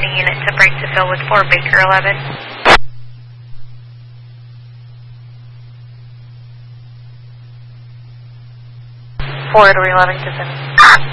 a unit to break to fill with 4 Baker 11. Forward, we're 11 to 7.